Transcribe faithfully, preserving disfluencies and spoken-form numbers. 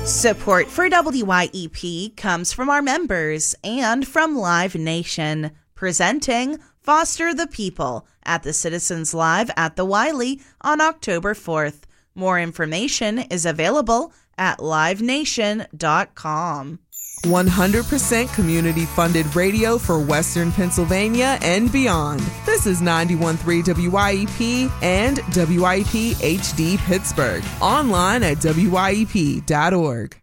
Support for W Y E P comes from our members and from Live Nation, presenting Foster the People at the Citizens Live at the Wiley on October fourth. More information is available at live nation dot com. one hundred percent community-funded radio for Western Pennsylvania and beyond. This is ninety-one point three W Y E P and W Y E P H D Pittsburgh. Online at W Y E P dot org.